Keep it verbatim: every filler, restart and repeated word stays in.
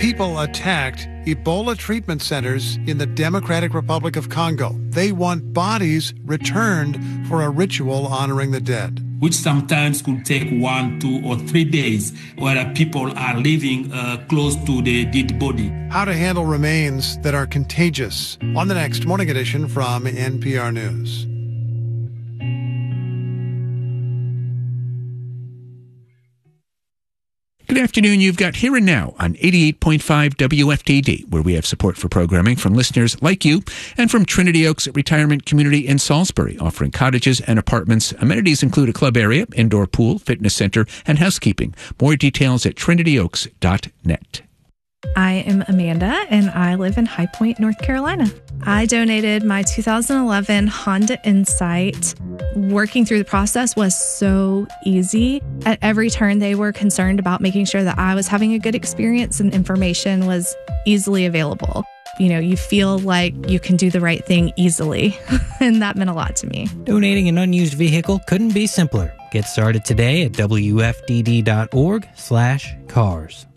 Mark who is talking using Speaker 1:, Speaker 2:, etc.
Speaker 1: people attacked Ebola treatment centers in the Democratic Republic of Congo. They want bodies returned for a ritual honoring the dead,
Speaker 2: which sometimes could take one, two, or three days, where people are living uh, close to the dead body.
Speaker 1: How to handle remains that are contagious on the next Morning Edition from N P R News.
Speaker 3: Good afternoon. You've got Here and Now on eighty-eight point five W F T D, where we have support for programming from listeners like you and from Trinity Oaks Retirement Community in Salisbury, offering cottages and apartments. Amenities include a club area, indoor pool, fitness center, and housekeeping. More details at trinity oaks dot net.
Speaker 4: I am Amanda, and I live in High Point, North Carolina. I donated my two thousand eleven Honda Insight. Working through the process was so easy. At every turn, they were concerned about making sure that I was having a good experience and information was easily available. You know, you feel like you can do the right thing easily, and that meant a lot to me.
Speaker 5: Donating an unused vehicle couldn't be simpler. Get started today at W F D D dot org slash cars.